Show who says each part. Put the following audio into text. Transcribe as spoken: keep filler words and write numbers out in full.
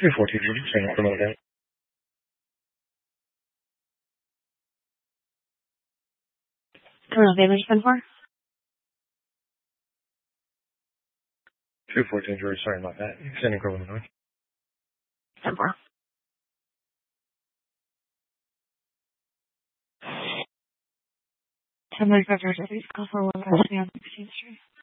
Speaker 1: two fourteen, saying criminal event.
Speaker 2: Criminal damage ten four.
Speaker 1: two fourteen, George, sorry about that. Sending criminal noise.
Speaker 2: ten four. ten thirty-five, Georgia, please call for one on sixteenth Street.